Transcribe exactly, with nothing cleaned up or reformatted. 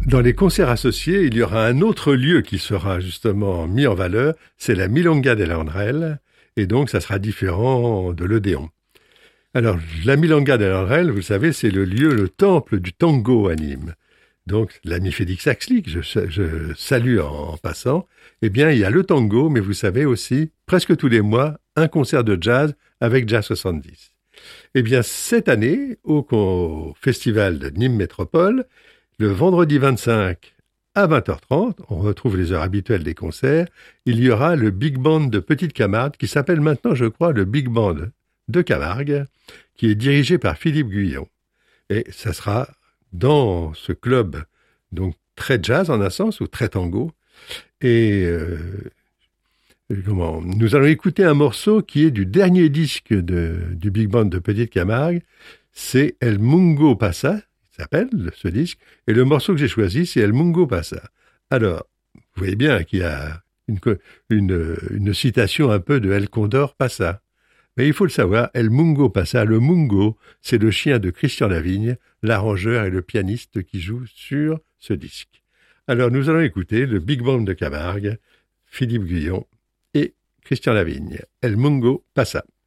Dans les concerts associés, il y aura un autre lieu qui sera justement mis en valeur, c'est la Milonga de Landrel, et donc ça sera différent de l'Odéon. Alors, la Milonga de Landrel, vous le savez, c'est le lieu, le temple du tango à Nîmes. Donc, l'ami Félix Axli, que je, je salue en, en passant, eh bien, il y a le tango, mais vous savez aussi, presque tous les mois, un concert de jazz avec Jazz soixante-dix. Eh bien, cette année, au, au festival de Nîmes Métropole, le vendredi vingt-cinq à vingt heures trente, on retrouve les heures habituelles des concerts, il y aura le Big Band de Petite Camargue, qui s'appelle maintenant, je crois, le Big Band de Camargue, qui est dirigé par Philippe Guyon. Et ça sera dans ce club, donc très jazz en un sens, ou très tango. Et euh, comment, nous allons écouter un morceau qui est du dernier disque de, du Big Band de Petite Camargue, c'est El Mungo Pasa, s'appelle ce disque, et le morceau que j'ai choisi, c'est El Mungo Pasa. Alors, vous voyez bien qu'il y a une, une, une citation un peu de El Condor Pasa. Mais il faut le savoir, El Mungo Pasa, le Mungo, c'est le chien de Christian Lavigne, l'arrangeur et le pianiste qui joue sur ce disque. Alors, nous allons écouter le Big Band de Camargue, Philippe Guyon et Christian Lavigne. El Mungo Pasa.